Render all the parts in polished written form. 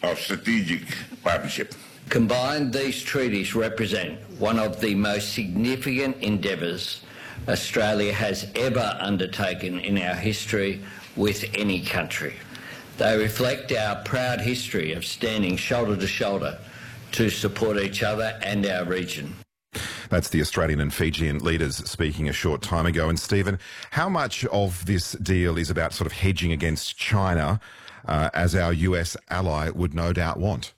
of strategic partnership. Combined, these treaties represent one of the most significant endeavours Australia has ever undertaken in our history with any country. They reflect our proud history of standing shoulder to shoulder to support each other and our region. That's the Australian and Fijian leaders speaking a short time ago. And Stephen, how much of this deal is about sort of hedging against China, as our US ally would no doubt want?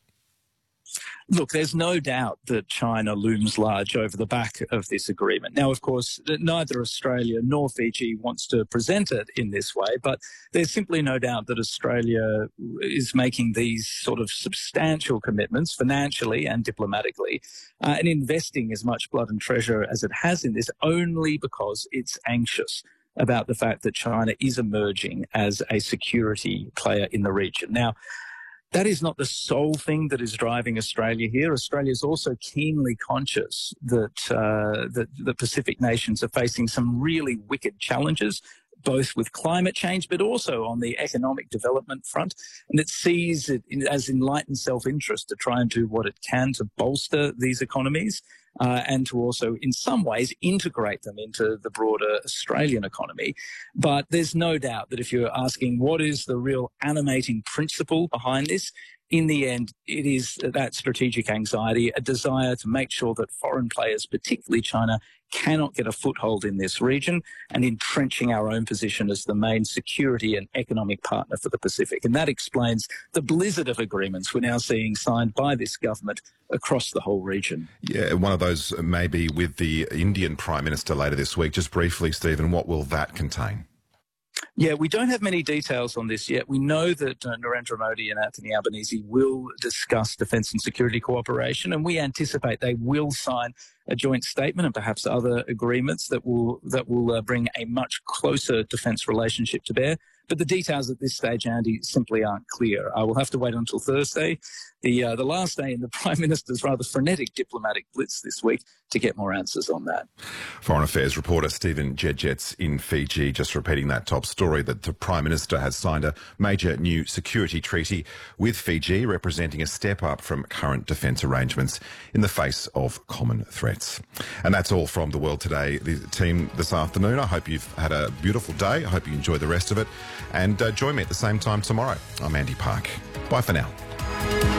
Look, there's no doubt that China looms large over the back of this agreement. Now, of course, neither Australia nor Fiji wants to present it in this way, but there's simply no doubt that Australia is making these sort of substantial commitments financially and diplomatically, and investing as much blood and treasure as it has in this only because it's anxious about the fact that China is emerging as a security player in the region. Now, that is not the sole thing that is driving Australia here. Australia is also keenly conscious that the Pacific nations are facing some really wicked challenges, both with climate change, but also on the economic development front. And it sees it as enlightened self-interest to try and do what it can to bolster these economies, and to also, in some ways, integrate them into the broader Australian economy. But there's no doubt that if you're asking what is the real animating principle behind this, in the end, it is that strategic anxiety, a desire to make sure that foreign players, particularly China, cannot get a foothold in this region, and entrenching our own position as the main security and economic partner for the Pacific. And that explains the blizzard of agreements we're now seeing signed by this government across the whole region. Yeah, one of those may be with the Indian Prime Minister later this week. Just briefly, Stephen, what will that contain? Yeah, we don't have many details on this yet. We know that Narendra Modi and Anthony Albanese will discuss defence and security cooperation, and we anticipate they will sign a joint statement and perhaps other agreements that will bring a much closer defence relationship to bear. But the details at this stage, Andy, simply aren't clear. I will have to wait until Thursday, the last day in the Prime Minister's rather frenetic diplomatic blitz this week, to get more answers on that. Foreign Affairs reporter Stephen Jedgetts in Fiji, just repeating that top story that the Prime Minister has signed a major new security treaty with Fiji, representing a step up from current defence arrangements in the face of common threats. And that's all from The World Today, the team this afternoon. I hope you've had a beautiful day. I hope you enjoy the rest of it. And join me at the same time tomorrow. I'm Andy Park. Bye for now.